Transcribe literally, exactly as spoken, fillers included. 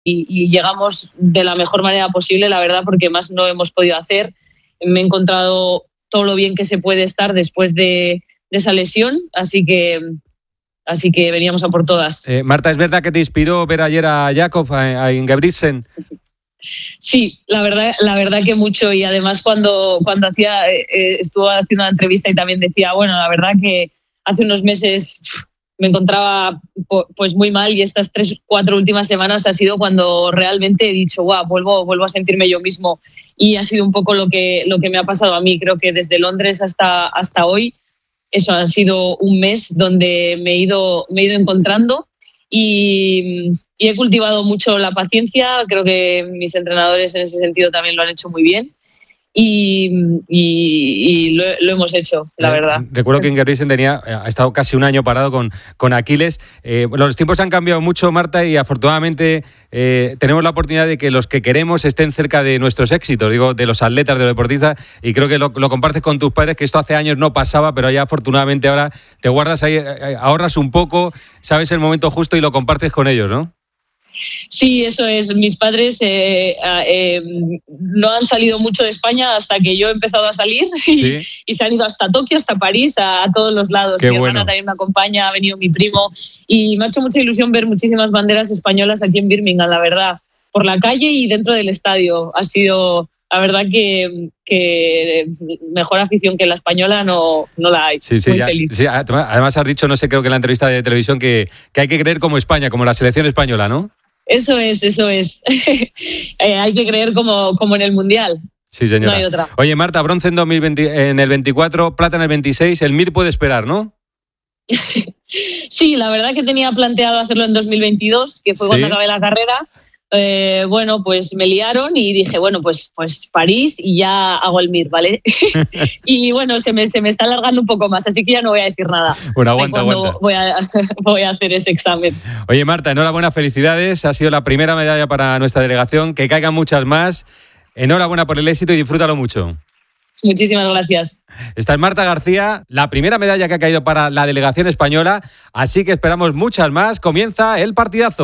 y, y llegamos de la mejor manera posible, la verdad, porque más no hemos podido hacer. Me he encontrado todo lo bien que se puede estar después de, de esa lesión, así que así que veníamos a por todas. Eh, Marta, ¿es verdad que te inspiró ver ayer a Jakob, a, a Ingebrigtsen? Sí, la verdad, la verdad que mucho, y además cuando, cuando hacía, eh, estuvo haciendo una entrevista y también decía, bueno, la verdad que hace unos meses me encontraba pues muy mal y estas tres, cuatro últimas semanas ha sido cuando realmente he dicho, guau, vuelvo, vuelvo a sentirme yo mismo, y ha sido un poco lo que, lo que me ha pasado a mí. Creo que desde Londres hasta, hasta hoy, eso ha sido un mes donde me he ido, me he ido encontrando. Y, y he cultivado mucho la paciencia. Creo que mis entrenadores en ese sentido también lo han hecho muy bien y, y, y lo, lo hemos hecho, la eh, verdad. Recuerdo que Ingebrigtsen tenía, ha estado casi un año parado con, con Aquiles. Eh, los tiempos han cambiado mucho, Marta, y afortunadamente eh, tenemos la oportunidad de que los que queremos estén cerca de nuestros éxitos, digo, de los atletas, de los deportistas, y creo que lo, lo compartes con tus padres, que esto hace años no pasaba, pero ya afortunadamente ahora te guardas ahí, ahorras un poco, sabes el momento justo y lo compartes con ellos, ¿no? Sí, eso es. Mis padres eh, eh, no han salido mucho de España hasta que yo he empezado a salir, ¿sí? y, y se han ido hasta Tokio, hasta París, a, a todos los lados. Qué mi bueno. hermana también me acompaña, ha venido mi primo, y me ha hecho mucha ilusión ver muchísimas banderas españolas aquí en Birmingham, la verdad, por la calle y dentro del estadio. Ha sido, la verdad, que, que mejor afición que la española no, no la hay. Sí, sí, Muy ya, feliz. Sí, además has dicho, no sé, creo que en la entrevista de televisión, que, que hay que creer como España, como la selección española, ¿no? Eso es, eso es. eh, hay que creer como, como en el Mundial. Sí, señora. No hay otra. Oye, Marta, bronce en, dos mil veinte, en el veinticuatro, plata en el veintiséis, el Mir puede esperar, ¿no? Sí, la verdad que tenía planteado hacerlo en dos mil veintidós, que fue ¿sí? cuando acabé la carrera. Eh, bueno, pues me liaron y dije, bueno, pues, pues París y ya hago el Mir, ¿vale? Y bueno, se me, se me está alargando un poco más, así que ya no voy a decir nada. Bueno, aguanta, aguanta. Voy a, voy a hacer ese examen. Oye, Marta, enhorabuena, felicidades. Ha sido la primera medalla para nuestra delegación. Que caigan muchas más. Enhorabuena por el éxito y disfrútalo mucho. Muchísimas gracias. Esta es Marta García, la primera medalla que ha caído para la delegación española, así que esperamos muchas más. Comienza el partidazo.